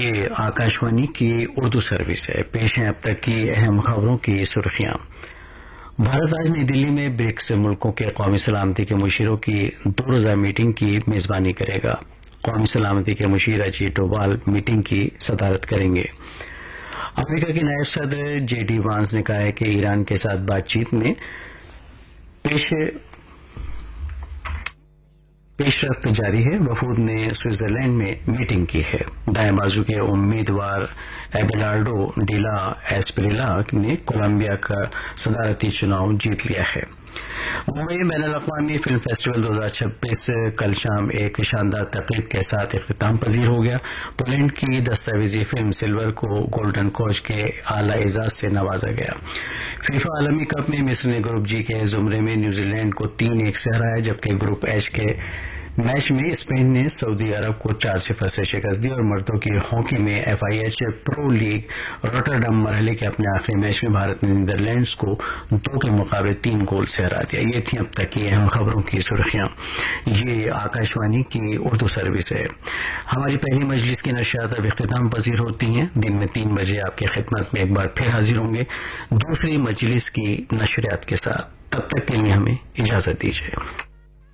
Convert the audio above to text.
یہ آکاشوانی کی اردو سروس ہے. پیش ہیں اب تک کی اہم خبروں کی سرخیاں. بھارت آج نئی دلی میں برکس ملکوں کے قومی سلامتی کے مشیروں کی 2 روزہ میٹنگ کی میزبانی کرے گا. قومی سلامتی کے مشیر اجیت ڈوبھال میٹنگ کی صدارت کریں گے. امریکہ کے نائب صدر جے ڈی وانس نے کہا ہے کہ ایران کے ساتھ بات چیت میں پیش رفت جاری ہے. وفود نے سوئٹزرلینڈ میں میٹنگ کی ہے. دائیں بازو کے امیدوار ایبیلارڈو ڈیلا ایسپریلا نے کولمبیا کا صدارتی چناؤ جیت لیا ہے. ممبئی بین الاقوامی فلم فیسٹیول 2026 کل شام ایک شاندار تقریب کے ساتھ اختتام پذیر ہو گیا. پولینڈ کی دستاویزی فلم سلور کو گولڈن کوچ کے اعلی اعزاز سے نوازا گیا. فیفا عالمی کپ میں مصر نے گروپ جی کے زمرے میں نیوزی لینڈ کو 3-1 سے ہرایا، جبکہ گروپ ایچ کے میچ میں اسپین نے سعودی عرب کو 4-0 سے شکست دی اور مردوں کی ہاکی میں F I H pro league روٹرڈم مرحلے کے اپنے آخری میچ میں بھارت نے نیدرلینڈز کو 2 کے مقابلے 3 گول سے ہرا دیا. یہ تھی اب تک کی اہم خبروں کی سرخیاں. یہ آکاشوانی کی اردو سروس ہے. ہماری پہلی مجلس کی نشریات اب اختتام پذیر ہوتی ہیں. دن میں 3 بجے آپ کی خدمت میں ایک بار پھر حاضر ہوں گے دوسری مجلس کی نشریات کے ساتھ. تب تک کے لیے ہمیں اجازت دیجیے.